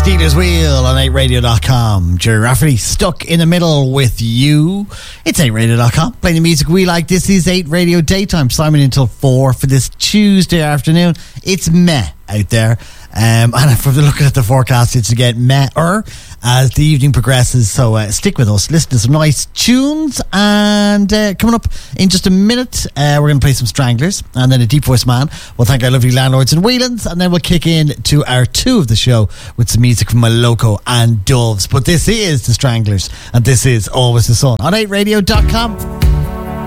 Steelers Wheel on 8radio.com. Jerry Rafferty stuck in the middle with you. It's 8radio.com. Playing the music we like. This is 8 Radio Daytime. Simon until 4 for this Tuesday afternoon. It's meh out there. And from looking at the forecast, it's again meh-er as the evening progresses. So stick with us. Listen to some nice tunes. And coming up in just a minute, we're going to play some Stranglers and then a Deep Voice Man. We'll thank our lovely landlords in Whelan's, and then we'll kick in to our 2 of the show with some music from Maloko and Doves. But this is the Stranglers, and this is Always the Sun on 8radio.com.